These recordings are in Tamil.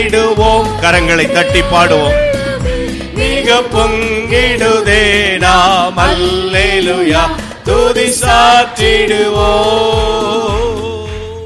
கரங்களை தட்டி பாடுவோம். மிக பொங்கிடுதே நாம் அல்லேலூயா துதி சாற்றிடுவோம்.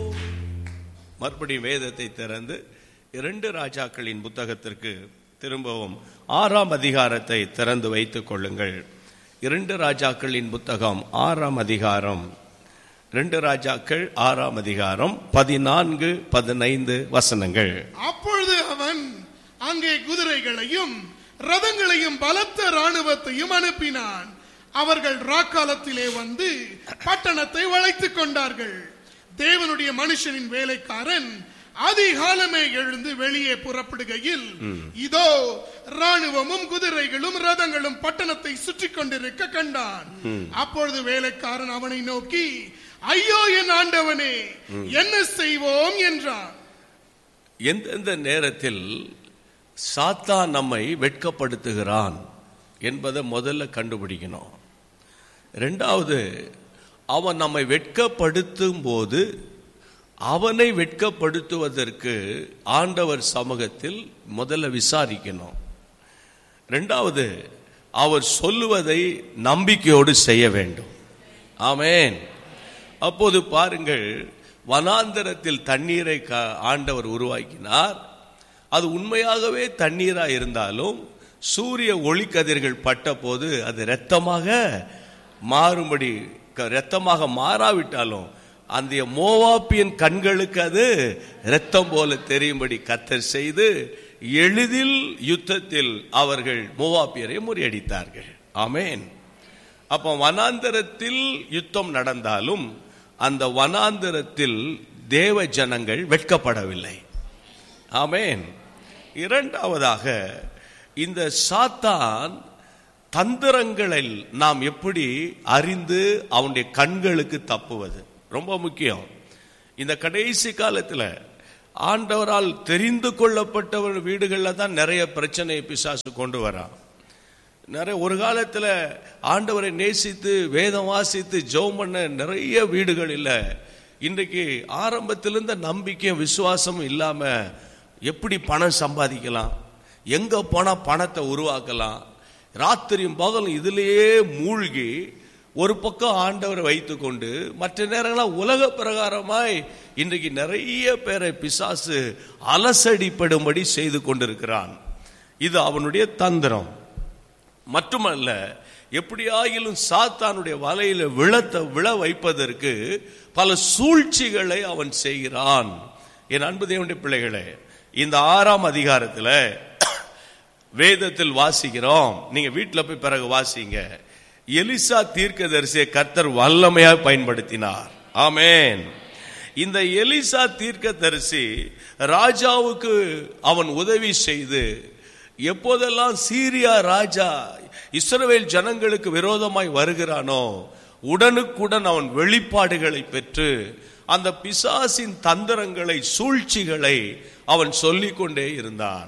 மறுபடியும் வேதத்தை திறந்து 2 ராஜாக்களின் புத்தகத்திற்கு திரும்பவும் 6ஆம் அதிகாரத்தை திறந்து வைத்துக் கொள்ளுங்கள். 2 ராஜாக்களின் புத்தகம் 6ஆம் அதிகாரம், 2 ராஜாக்கள் 6ஆம் அதிகாரம் 14, 15 வசனங்கள். அப்பொழுது அவன் அங்கே குதிரைகளையும் ரதங்களையும் பலத்த இராணுவத்தையும் அனுப்பினான். அவர்கள் ராக்காலத்திலே வந்து பட்டணத்தை வளைத்துக் கொண்டார்கள். தேவனுடைய மனுஷனின் வேலைக்காரன் அதிகாலமே எழுந்து வெளியே புறப்படுகையில் இதோ ராணுவமும் குதிரைகளும் ரதங்களும் பட்டணத்தை சுற்றி கொண்டிருக்க கண்டான். அப்பொழுது வேலைக்காரன் அவனை நோக்கி, ஐயோ என் ஆண்டவனே, என்ன செய்வோம் என்றான். எந்தெந்த நேரத்தில் சாத்தான் நம்மை வெட்கப்படுத்துகிறான் என்பதை முதல்ல கண்டுபிடிக்கணும். 2வது, அவன் நம்மை வெட்கப்படுத்தும் போது அவனை வெட்கப்படுத்துவதற்கு ஆண்டவர் சமூகத்தில் முதல்ல விசாரிக்கணும். 2வது, அவர் சொல்லுவதை நம்பிக்கையோடு செய்ய வேண்டும். ஆமென். அப்போது பாருங்கள், வனாந்தரத்தில் தண்ணீரை ஆண்டவர் உருவாக்கினார். அது உண்மையாகவே தண்ணீரா இருந்தாலும் சூரிய ஒளிக்கதிர்கள் பட்ட போது அது இரத்தமாக மாறும்படி, இரத்தமாக மாறாவிட்டாலும் அந்த மோவாபியன் கண்களுக்கு அது இரத்தம் போல தெரியும்படி கர்த்தர் செய்து எளிதில் யுத்தத்தில் அவர்கள் மோவாபியரை முறியடித்தார்கள். ஆமென். அப்ப வனாந்தரத்தில் யுத்தம் நடந்தாலும் அந்த வனாந்தரத்தில் தேவ ஜனங்கள் வெட்கப்படவில்லை. ஆமென். 2வதாக, இந்த சாத்தான் தந்திரங்களில் நாம் எப்படி அறிந்து அவனுடைய கண்களுக்கு தப்புவது ரொம்ப முக்கியம். இந்த கடைசி காலத்தில் ஆண்டவரால் தெரிந்து கொள்ளப்பட்டவர் வீடுகளில் தான் நிறைய பிரச்சனை பிசாசு கொண்டு வரான். நிறைய ஒரு காலத்தில் ஆண்டவரை நேசித்து வேதம் வாசித்து ஜெபம் பண்ண நிறைய வீடுகள் இல்லை. இன்றைக்கு ஆரம்பத்திலிருந்த நம்பிக்கையும் விசுவாசமும் இல்லாம எப்படி பணம் சம்பாதிக்கலாம், எங்க போனா பணத்தை உருவாக்கலாம், ராத்திரியும் பகலும் இதிலேயே மூழ்கி ஒரு பக்கம் ஆண்டவரை வைத்து கொண்டு மற்ற நேரங்களாக உலக பிரகாரமாய் இன்றைக்கு நிறைய பேரை பிசாசு அலசடிப்படும்படி செய்து கொண்டிருக்கிறான். இது அவனுடைய தந்திரம். மட்டுமல்ல, எப்படியாயிலும் சாத்தானுடைய வலையில விழ வைப்பதற்கு பல சூழ்ச்சிகளை அவன் செய்கிறான். என் அன்பு தேவனுடைய பிள்ளைகளே, இந்த 6ஆம் அதிகாரத்தில் வேதத்தில் வாசிக்கிறோம். நீங்க வீட்டில் போய் பிறகு வாசிங்க. எலிசா தீர்க்கதரிசியை கர்த்தர் வல்லமையாக பயன்படுத்தினார். ஆமென். இந்த எலிசா தீர்க்கதரிசி ராஜாவுக்கு அவன் உதவி செய்து, எப்போதெல்லாம் சீரியா ராஜா இஸ்ரவேல் ஜனங்களுக்கு விரோதமாய் வருகிறானோ உடனுக்குடன் அவன் வெளிப்பாடுகளை பெற்று அந்த பிசாசின் தந்திரங்களை சூழ்ச்சிகளை அவன் சொல்லிக்கொண்டே இருந்தான்.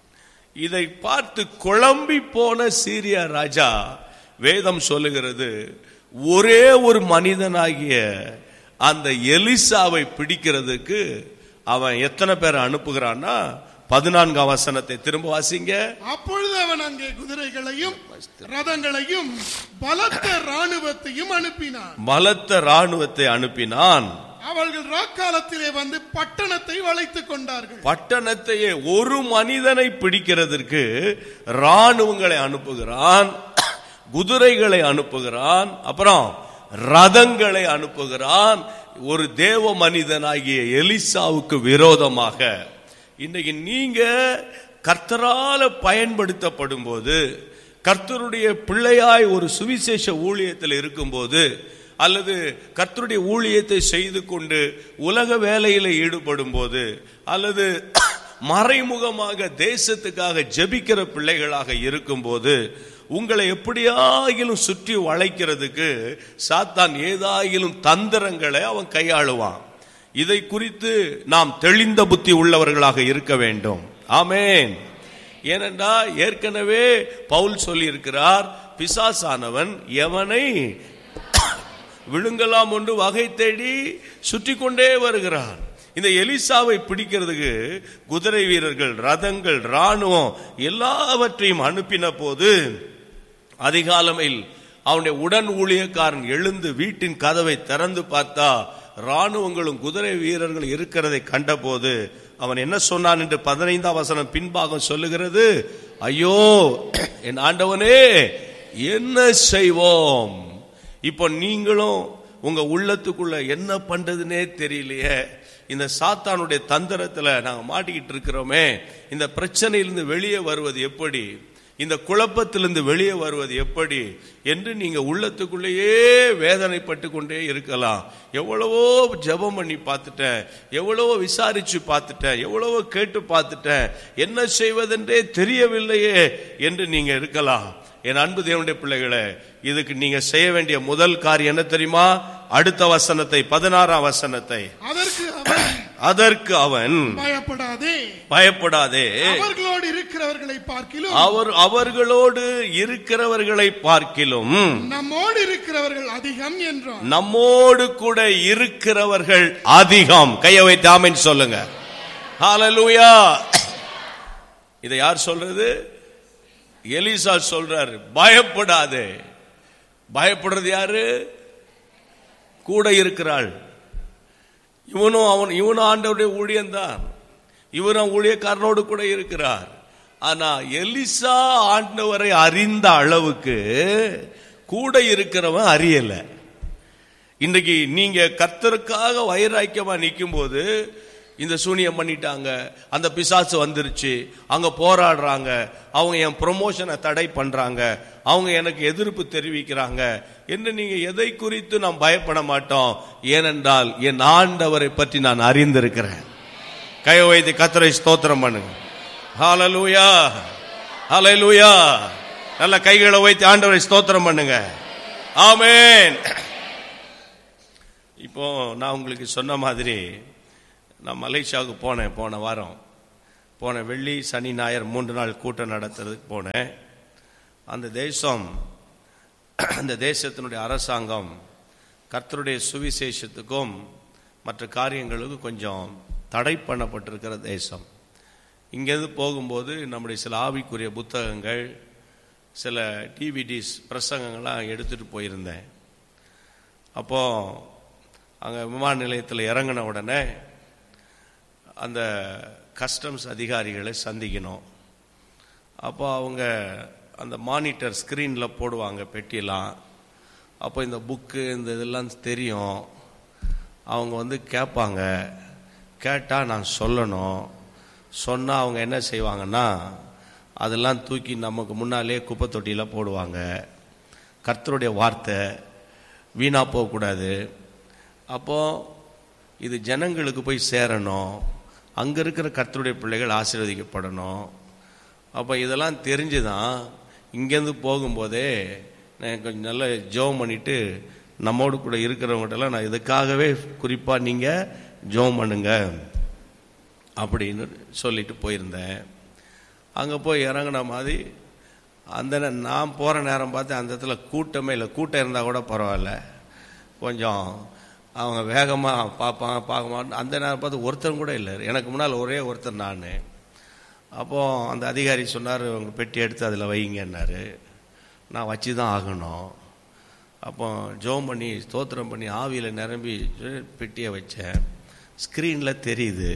இதை பார்த்து குழம்பி போன சீரியா ராஜா, வேதம் சொல்லுகிறது, ஒரே ஒரு மனிதனாகிய அந்த எலிசாவை பிடிக்கிறதுக்கு அவன் எத்தனை பேரை அனுப்புகிறான்னா 14ஆம் வசனத்தை திரும்ப வாசிங்க. அப்பொழுது அவன் அங்கே குதிரைகளையும் ரதங்களையும் பலத்த இராணுவத்தையும் அனுப்பினான். பலத்த இராணுவத்தை அனுப்பினான். அவர்கள் ராக்காலத்திலே வந்து பட்டணத்தை வளைத்துக் கொண்டார்கள். பட்டணத்தையே ஒரு மனிதனை பிடிக்கிறதற்கு இராணுவங்களை அனுப்புகிறான், குதிரைகளை அனுப்புகிறான், அப்புறம் ரதங்களை அனுப்புகிறான். ஒரு தேவ மனிதனாகிய எலிசாவுக்கு விரோதமாக. இன்னைக்கு நீங்க கர்த்தரால பயன்படுத்தப்படும் போது, கர்த்தருடைய பிள்ளையாய் ஒரு சுவிசேஷ ஊழியத்தில் இருக்கும்போது, அல்லது கர்த்தருடைய ஊழியத்தை செய்து கொண்டு உலக வேலையில் ஈடுபடும் போது, அல்லது மறைமுகமாக தேசத்துக்காக ஜெபிக்கிற பிள்ளைகளாக இருக்கும்போது, உங்களை எப்படியாகிலும் சுற்றி வளைக்கிறதுக்கு சாத்தான் ஏதாயிலும் தந்திரங்களை அவன் கையாளுவான். இதை குறித்து நாம் தெளிந்த புத்தி உள்ளவர்களாக இருக்க வேண்டும். ஆமென். ஏனென்றா ஏற்கனவே பவுல் சொல்லி இருக்கிறார், பிசாசானவன் எவனை விழுங்கலாம் என்று வகை தேடி சுற்றி கொண்டே வருகிறான். இந்த எலிசாவை பிடிக்கிறதுக்கு குதிரை வீரர்கள், ரதங்கள், ராணுவம் எல்லாவற்றையும் அனுப்பின போது அதிகாலையில் அவனுடைய உடன் ஊழியக்காரன் எழுந்து வீட்டின் கதவை திறந்து பார்த்தா ராணுவங்களும் குதிரை வீரர்கள் இருக்கிறதை கண்டபோது அவன் என்ன சொன்னான் என்று 15ஆம் வசனம் பின்பாகம் சொல்லுகிறது, ஐயோ என் ஆண்டவனே, என்ன செய்வோம்? இப்போ நீங்களும் உங்க உள்ளத்துக்குள்ள என்ன பண்றதுன்னே தெரியலையே, இந்த சாத்தானுடைய தந்திரத்துல நாங்க மாட்டிக்கிட்டு இருக்கிறோமே, இந்த பிரச்சனையிலிருந்து வெளியே வருவது எப்படி, இந்த குழப்பத்திலிருந்து வெளியே வருவது எப்படி என்று நீங்க உள்ளத்துக்குள்ளேயே வேதனைப்பட்டு கொண்டே இருக்கலாம். எவ்வளவோ ஜெபம் பண்ணி பார்த்துட்டேன், எவ்வளவோ விசாரிச்சு பார்த்துட்டேன், எவ்வளவோ கேட்டு பார்த்துட்டேன், என்ன செய்வதென்றே தெரியவில்லையே என்று நீங்க இருக்கலாம். என் அன்பு தேவனுடைய பிள்ளைகளே, இதுக்கு நீங்க செய்ய வேண்டிய முதல் காரியம் என்ன தெரியுமா? அடுத்த வசனத்தை, 16ஆம் வசனத்தை, அதற்கு அவன் பயப்படாதே, அவர்களோடு இருக்கிறவர்களை பார்க்கிலும் நம்மோடு இருக்கிறவர்கள் அதிகம் என்றார். நம்மோடு கூட இருக்கிறவர்கள் அதிகம். கையை வைத்து ஆமென் சொல்லுங்க. ஹல்லேலூயா. இதை யார் சொல்றது? எலிசா சொல்றாரு, பயப்படாதே. பயப்படுறது யாரு? கூட இருக்கிறாள். இவனும் ஆண்டவருடைய ஊழியன்தான், இவரும் ஊழியக்காரனோடு கூட இருக்கிறார். ஆனா எலிசா ஆண்டவரை அறிந்த அளவுக்கு கூட இருக்கிறவன் அறியல. இன்றைக்கு நீங்க கர்த்தருக்காக வைராக்கியமா நிற்கும் போது இந்த சூனியம் பண்ணிட்டாங்க, அந்த பிசாசு வந்துருச்சு, அங்க போராடுறாங்க, அவங்க என் ப்ரொமோஷனை தடை பண்றாங்க, அவங்க எனக்கு எதிர்ப்பு தெரிவிக்கிறாங்க என்று நீங்க எதை குறித்து நாம் பயப்பட மாட்டோம். ஏனென்றால் என் ஆண்டவரை பற்றி நான் அறிந்திருக்கிறேன். கையை வைத்து கர்த்தரை ஸ்தோத்திரம் பண்ணுங்க. ஹல்லேலூயா, ஹல்லேலூயா. நல்ல கைகளை வைத்து ஆண்டவரை ஸ்தோத்திரம் பண்ணுங்க. ஆமென். இப்போ நான் உங்களுக்கு சொன்ன மாதிரி நான் மலேசியாவுக்கு போனேன். போன வெள்ளி, சனி, ஞாயிறு 3 நாள் கூட்டம் நடத்துறதுக்கு போனேன். அந்த தேசத்தினுடைய அரசாங்கம் கர்த்தருடைய சுவிசேஷத்துக்கும் மற்ற காரியங்களுக்கும் கொஞ்சம் தடை பண்ணப்பட்டிருக்கிற தேசம். இங்கேருந்து போகும்போது நம்முடைய சில ஆவிக்குரிய புத்தகங்கள், சில டிவிடிஸ், பிரசங்கங்கள்லாம் எடுத்துகிட்டு போயிருந்தேன். அப்போது அங்கே விமான நிலையத்தில் இறங்கின உடனே அந்த கஸ்டம்ஸ் அதிகாரிகளை சந்திக்கணும். அப்போ அவங்க அந்த மானிட்டர் ஸ்க்ரீனில் போடுவாங்க பெட்டியெல்லாம். அப்போ இந்த புக்கு இந்த இதெல்லாம் தெரியும். அவங்க கேட்பாங்க. கேட்டால் நான் சொல்லணும். சொன்னால் அவங்க என்ன செய்வாங்கன்னா அதெல்லாம் தூக்கி நமக்கு முன்னாலே குப்பை தொட்டியில் போடுவாங்க. கர்த்தருடைய வார்த்தை வீணாக போகக்கூடாது. அப்போது இது ஜனங்களுக்கு போய் சேரணும், அங்கே இருக்கிற கர்த்தருடைய பிள்ளைகள் ஆசீர்வதிக்கப்படணும். அப்போ இதெல்லாம் தெரிஞ்சுதான் இங்கேருந்து போகும்போதே நான் கொஞ்சம் நல்லா ஜெபம் பண்ணிவிட்டு நம்மோடு கூட இருக்கிறவங்ககிட்டலாம் நான் இதுக்காகவே குறிப்பாக நீங்கள் ஜெபம் பண்ணுங்க அப்படின்னு சொல்லிட்டு போயிருந்தேன். அங்கே போய் இறங்கின மாதிரி அந்த நான் போகிற நேரம் பார்த்து அந்த இடத்துல கூட்டமே இல்லை. கூட்டம் இருந்தால் கூட பரவாயில்ல, கொஞ்சம் அவங்க வேகமாக பார்க்க மாட்டோம். அந்த நேரம் பார்த்து ஒருத்தரும் கூட இல்லை. எனக்கு முன்னால் ஒரே ஒருத்தர் நான். அப்போது அந்த அதிகாரி சொன்னார், உங்கள் பெட்டி எடுத்து அதில் வைங்கன்னாரு. நான் வச்சு தான் ஆகணும். அப்போ ஜெபம் பண்ணி ஸ்தோத்திரம் பண்ணி ஆவியில் நிரம்பி பெட்டியை வச்சேன். ஸ்க்ரீனில் தெரியுது.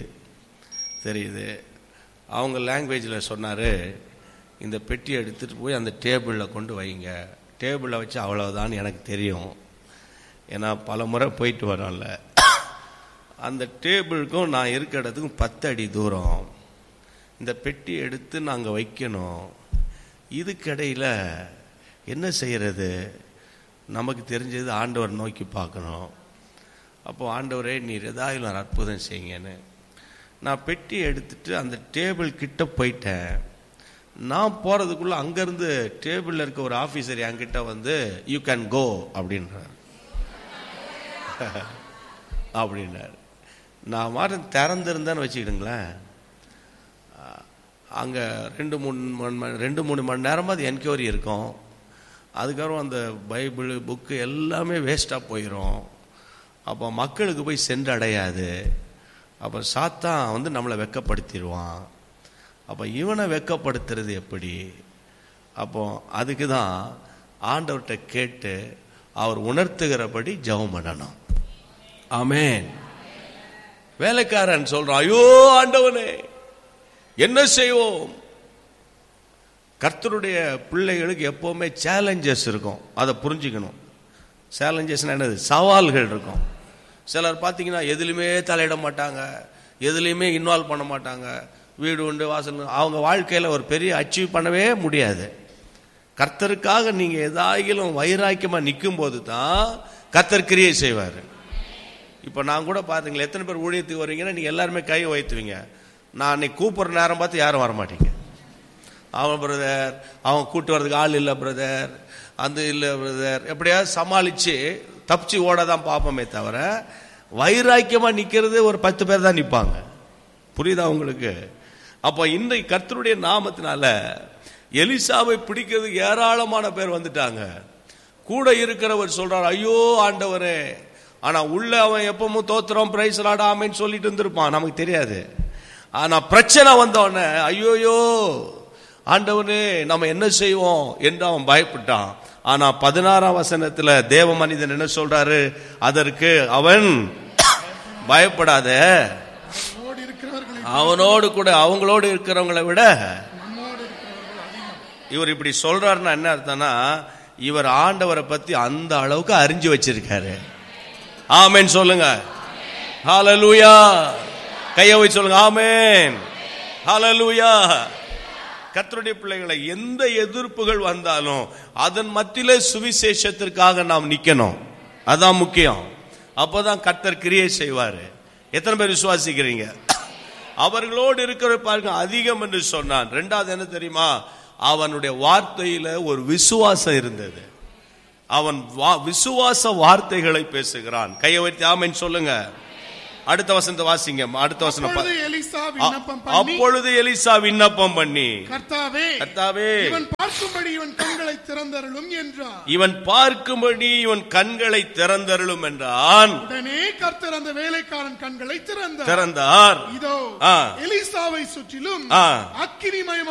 அவங்க லாங்குவேஜில் சொன்னார், இந்த பெட்டியை எடுத்துகிட்டு போய் அந்த டேபிளில் கொண்டு வைங்க. டேபிளில் வச்சு அவ்வளோதான் எனக்கு தெரியும், ஏன்னா பல முறை போயிட்டு வரோம்ல. அந்த டேபிளுக்கும் நான் இருக்கிற இடத்துக்கும் 10 அடி தூரம். இந்த பெட்டி எடுத்து நாங்கள் வைக்கணும். இதுக்கிடையில் என்ன செய்கிறது? நமக்கு தெரிஞ்சது ஆண்டவர் நோக்கி பார்க்கணும். அப்போது ஆண்டவரே நீர் ஏதாவது நான் அற்புதம் செய்யுங்கன்னு நான் பெட்டி எடுத்துட்டு அந்த டேபிள் கிட்ட போயிட்டேன். நான் போகிறதுக்குள்ளே அங்கேருந்து டேபிளில் இருக்க ஒரு ஆஃபீஸர் என்கிட்ட யூ கேன் கோ அப்படின்றார். அப்படின்னார். நான் மாதிரி திறந்திருந்தேன்னு வச்சுக்கிடுங்களேன், அங்கே 2-3 மணி நேரமாக அது என்கொயரி இருக்கும். அதுக்கப்புறம் அந்த பைபிள் புக்கு எல்லாமே வேஸ்ட்டாக போயிடும். அப்போ மக்களுக்கு போய் சென்றடையாது. அப்ப சாத்தான் நம்மளை வெட்கப்படுத்திடுவான். அப்ப இவனை வெட்கப்படுத்துறது எப்படி? அப்போ அதுக்கு தான் ஆண்டவர்கிட்ட கேட்டு அவர் உணர்த்துகிறபடி ஜெபம் பண்ணணும். ஆமென். வேலைக்காரன் சொல்றான், ஐயோ ஆண்டவனே என்ன செய்வோம்? கர்த்தருடைய பிள்ளைகளுக்கு எப்பவுமே சேலஞ்சஸ் இருக்கும், அதை புரிஞ்சுக்கணும். சேலஞ்சஸ் என்னது? சவால்கள் இருக்கும். சிலர் பார்த்தீங்கன்னா எதுலையுமே தலையிட மாட்டாங்க, எதுலையுமே இன்வால்வ் பண்ண மாட்டாங்க. வீடு உண்டு வாசல், அவங்க வாழ்க்கையில் ஒரு பெரிய அச்சீவ் பண்ணவே முடியாது. கர்த்தருக்காக நீங்க ஏதாயிலும் வைராக்கியமா நிற்கும் போது தான் கர்த்தர் கிரியை செய்வார். இப்போ நான் கூட பார்த்தீங்களா, எத்தனை பேர் ஊழியத்துக்கு வரீங்கன்னா நீங்க எல்லாருமே கையை வைத்துவீங்க. நான் அன்னைக்கு கூப்பிட்ற நேரம் பார்த்து யாரும் வரமாட்டீங்க. அவன் பிரதர், அவன் கூட்டு வர்றதுக்கு ஆள் இல்லை பிரதர், அந்த இல்லை பிரதர், எப்படியாவது சமாளித்து தப்பிச்சு ஓட தான் பார்ப்போமே தவிர வைராக்கியமா நிற்கிறது ஒரு 10 பேர் தான் நிற்பாங்க. புரியுதா உங்களுக்கு? அப்போ இன்றைக்கு கர்த்தருடைய நாமத்தினால எலிசாவை பிடிக்கிறதுக்கு ஏராளமான பேர் வந்துட்டாங்க. கூட இருக்கிறவர் சொல்றார், ஐயோ ஆண்டவரே. ஆனா உள்ள அவன் எப்பவும் தோத்திரம் பிரைஸ் ஆடாமன்னு சொல்லிட்டு இருந்திருப்பான், நமக்கு தெரியாது. ஆனா பிரச்சனை வந்தவன ஐயோயோ ஆண்டவனே நம்ம என்ன செய்வோம் என்று அவன் பயப்பட்டான். ஆனா 16ஆம் வசனத்துல தேவ மனிதன் என்ன சொல்றாரு? அதற்கு அவன் பயப்படாத, அவனோடு கூட அவங்களோடு இருக்கிறவங்களை விட இவர் இப்படி சொல்றாருன்னா என்ன அர்த்தம்னா, இவர் ஆண்டவரை பத்தி அந்த அளவுக்கு அறிஞ்சு வச்சிருக்காரு. ஆமென் சொல்லுங்க. ஹல்லேலூயா. கையை வச்சு சொல்லுங்க ஆமென். ஹல்லேலூயா. கர்த்தருடைய பிள்ளைகளை எந்த எதிர்ப்புகள் வந்தாலும் அதன் மத்தியிலே சுவிசேஷத்திற்காக நாம் நிக்கணும். அதான் முக்கியம். அப்பதான் கர்த்தர் கிரியை செய்வாரு. எத்தனை பேர் விசுவாசிக்கிறீங்க? அவர்களோடு இருக்கிற பாருங்க அதிகம் என்று சொன்னான். 2வது என்ன தெரியுமா? அவனுடைய வார்த்தையில ஒரு விசுவாசம் இருந்தது. அவன் விசுவாச வார்த்தைகளை பேசுகிறான். கையை வைத்து ஆமென் சொல்லுங்க. அடுத்த வசனத்தை வாசிங்க. அடுத்த வசனம். அப்பொழுது எலிசா விண்ணப்பம் பண்ணி, கர்த்தாவே இவன் பார்க்கும்படி இவன் கண்களை திறந்தருளும் என்றான். இவன் பார்க்கும்படி இவன் கண்களை திறந்தருளும் என்றான். உடனே கர்த்தர் அந்த வேலைக்காரன் கண்களை திறந்தார். இதோ எலிசாவை சுற்றிலும் அக்கினிமயமான